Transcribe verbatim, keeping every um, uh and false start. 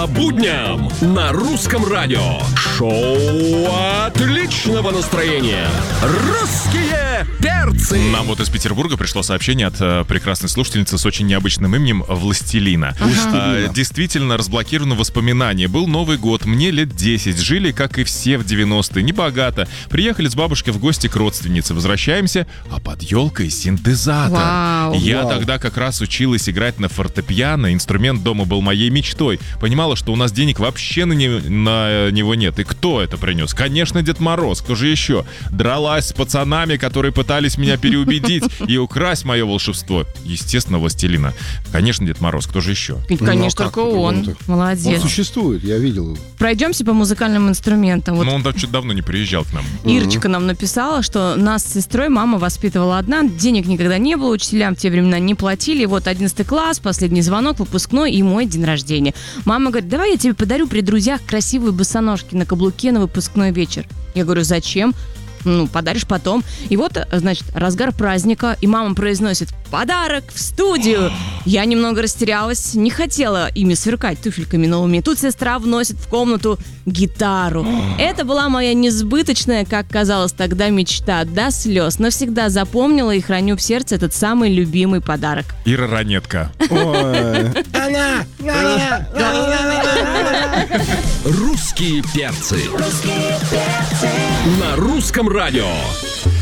По будням на русском радио. Шоу отличного настроения. Русские перцы. Нам вот из Петербурга пришло сообщение от э, прекрасной слушательницы с очень необычным именем Властелина. Ага. Э, действительно, разблокировано воспоминание. Был Новый год, мне лет десять. Жили, как и все в девяностые, небогато. Приехали с бабушкой в гости к родственнице. Возвращаемся, а под елкой синтезатор. Вау. Я Вау. тогда как раз училась играть на фортепиано. Инструмент дома был моей мечтой. Понимала, что у нас денег вообще на, не, на него нет. И кто это принес? Конечно, Дед Мороз. Кто же еще? Дралась с пацанами, которые пытались меня переубедить и украсть мое волшебство. Естественно, Властелина. Конечно, Дед Мороз. Кто же еще? Конечно, Ну, а только как он. по-другому-то? Молодец. Он существует, я видел его. Пройдемся по музыкальным инструментам. Вот Но он что-то давно не приезжал к нам. Ирочка нам написала, что нас с сестрой мама воспитывала одна, денег никогда не было, учителям в те времена не платили. Вот одиннадцатый класс, последний звонок, выпускной и мой день рождения. Мама говорит, давай я тебе подарю при друзьях красивые босоножки на каблуке на выпускной вечер. Я говорю, зачем? Ну, подаришь потом. И вот, значит, разгар праздника, и мама произносит «Подарок в студию!» Я немного растерялась, не хотела ими сверкать туфельками новыми. Тут сестра вносит в комнату гитару. Это была моя несбыточная, как казалось тогда, мечта. До слез. Навсегда запомнила и храню в сердце этот самый любимый подарок. Ира Ранетка. Русские перцы. На русском радио.